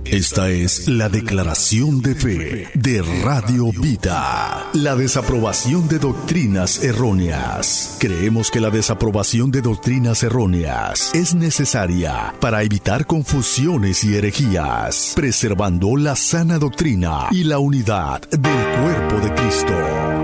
Esta es la declaración de fe de Radio Vida. La desaprobación de doctrinas erróneas. Creemos que la desaprobación de doctrinas erróneas es necesaria para evitar confusiones y herejías, preservando la sana doctrina y la unidad del cuerpo de Cristo.